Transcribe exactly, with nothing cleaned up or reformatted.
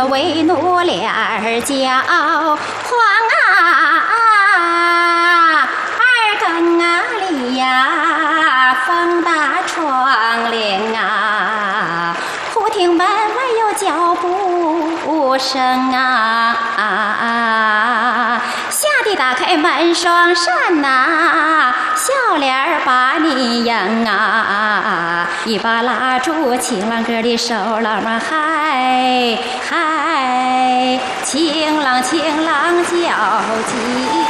这为奴脸儿骄黄啊，二更啊里呀，风打窗棂啊，忽听门外有脚步声啊，吓得打开门双扇呐，笑脸儿把你迎啊，一把拉住情郎哥的手，郎们嗨嗨，情郎情郎叫急。